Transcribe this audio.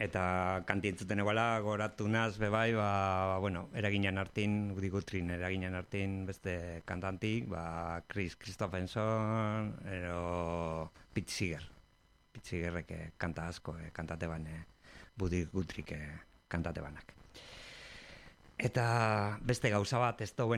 Eta kantientzuten eguala, goratu naz, bebai, bueno, eraginan hartin, Woody Guthrie eraginan hartin beste kantantik, Chris Christopherson, ero Pete Seeger. Pete Seegerrek kanta asko, kantate ban, Woody Guthrie kantate banak. Eta beste gauza bat, ez